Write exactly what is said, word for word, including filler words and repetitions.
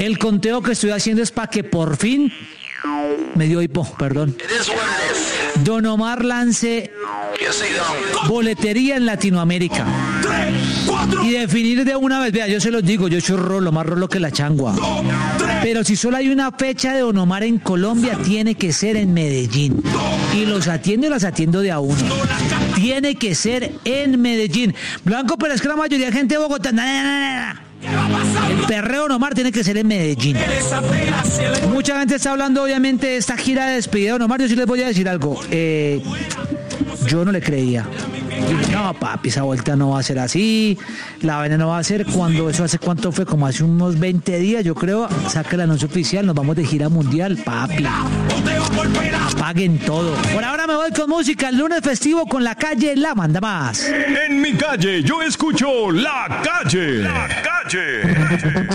El conteo que estoy haciendo es para que por fin me dio hipo, perdón. Don Omar lance boletería en Latinoamérica. Y definir de una vez, vea, yo se los digo, yo soy rolo, más rolo que la changua. Pero si solo hay una fecha de Don Omar en Colombia, tiene que ser en Medellín. Y los atiendo y las atiendo de a uno. Tiene que ser en Medellín. Blanco, pero es que la mayoría de gente de Bogotá... Na, na, na, na. El perreo Don Omar tiene que ser en Medellín. Mucha gente está hablando obviamente de esta gira de despedida de Don Omar. Yo sí les voy a decir algo, eh, yo no le creía. No, papi, esa vuelta no va a ser así, la vaina no va a ser cuando eso hace cuánto fue, como hace unos veinte días, yo creo, saca el anuncio oficial, nos vamos de gira mundial, papi. Paguen todo. Por ahora me voy con música, el lunes festivo con La Calle, la manda más. En mi calle yo escucho La Calle. La Calle.